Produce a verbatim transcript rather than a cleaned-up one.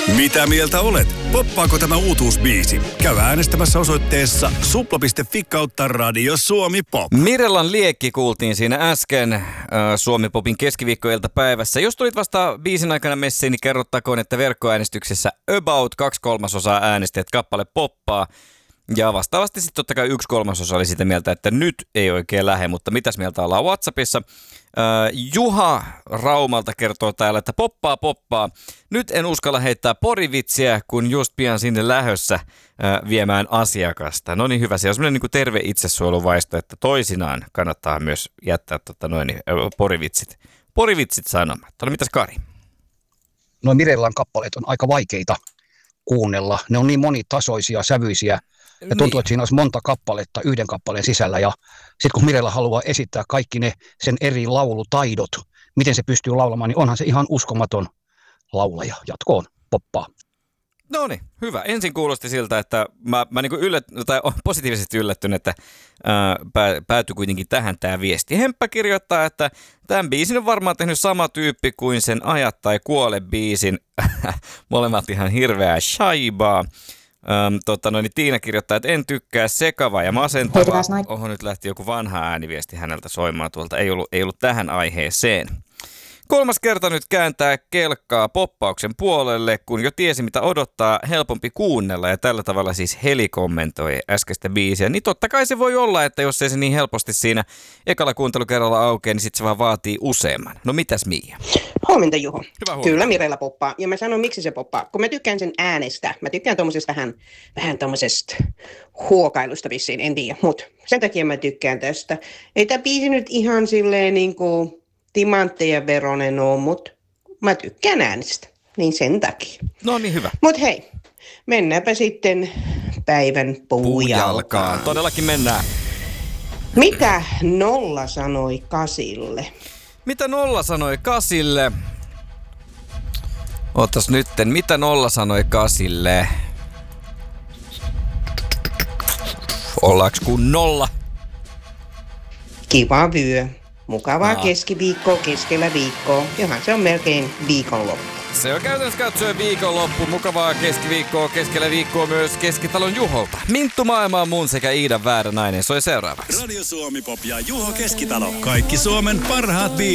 Mitä mieltä olet? Poppaako tämä uutuusbiisi? Käy äänestämässä osoitteessa supla piste fi kautta Radio Suomi Pop. Mirellan liekki kuultiin siinä äsken äh, Suomi Popin keskiviikkoiltapäivässä. Jos tulit vasta biisin aikana messiin, niin kerrottakoon, että verkkoäänestyksessä about kaksi kolmasosaa äänesti, että kappale poppaa. Ja vastaavasti sitten totta kai yksi kolmasosa oli sitä mieltä, että nyt ei oikein lähde, mutta mitäs mieltä ollaan WhatsAppissa? Äh, Juha Raumalta kertoo täällä, että poppaa poppaa. Nyt en uskalla heittää porivitsiä, kun just pian sinne lähössä äh, viemään asiakasta. No niin hyvä, se on semmoinen niin kuin terve itsesuojeluvaisto, että toisinaan kannattaa myös jättää tota noin, äh, porivitsit, porivitsit sanomatta. No mitäs Kari? No Mirellan kappaleet on aika vaikeita kuunnella. Ne on niin monitasoisia, sävyisiä. Ja tuntuu, niin. Että siinä olisi monta kappaletta yhden kappaleen sisällä. Ja sitten kun Mirella haluaa esittää kaikki ne sen eri laulutaidot, miten se pystyy laulamaan, niin onhan se ihan uskomaton laulaja. Jatkoon, poppaa. No niin, hyvä. Ensin kuulosti siltä, että mä, mä niin yllät, tai olen positiivisesti yllättynyt, että ää, päätyi kuitenkin tähän tämä viesti. Hemppä kirjoittaa, että tämän biisin on varmaan tehnyt sama tyyppi kuin sen Ajat tai kuole biisin. Molemmat ihan hirveää shaibaa. Öm, tota, no, niin Tiina kirjoittaa, että en tykkää, sekava ja masentava. Oho, nyt lähti joku vanha ääniviesti häneltä soimaan tuolta. Ei ollut, ei ollut tähän aiheeseen. Kolmas kerta nyt kääntää kelkkaa poppauksen puolelle, kun jo tiesi mitä odottaa, helpompi kuunnella ja tällä tavalla siis Heli kommentoi äskeistä biisiä. Niin totta kai se voi olla, että jos ei se niin helposti siinä ekalla kuuntelukerralla aukee, niin sitten se vaan vaatii useamman. No mitäs Miia? Huomenta Juho. Hyvä huomenta. Kyllä Mirella poppaa. Ja mä sanon miksi se poppaa. Kun mä tykkään sen äänestä. Mä tykkään tommosesta vähän, vähän tommosesta huokailusta vissiin, en tiedä. Mut sen takia mä tykkään tästä. Ei tää biisi nyt ihan silleen niinku timantteja veronen oo, mut mä tykkään äänestä. Niin sen takia. No niin, hyvä. Mut hei, mennäänpä sitten päivän puujalkaan. Todellakin mennään. Mitä nolla sanoi kasille? Mitä nolla sanoi kasille? Ootas nytten, mitä nolla sanoi kasille? Ollaanko kun nolla? Kiva vyö. Mukavaa Aa. keskiviikkoa keskellä viikkoa. Johan se on melkein viikonloppu. Se on käytännössä katsoen viikonloppu. Mukavaa keskiviikkoa keskellä viikkoa myös Keskitalon Juholta. Minttu Maailma on mun sekä Iidan Väärä nainen soi seuraavaksi. Radio Suomi Pop ja Juho Keskitalo. Kaikki Suomen parhaat biisit.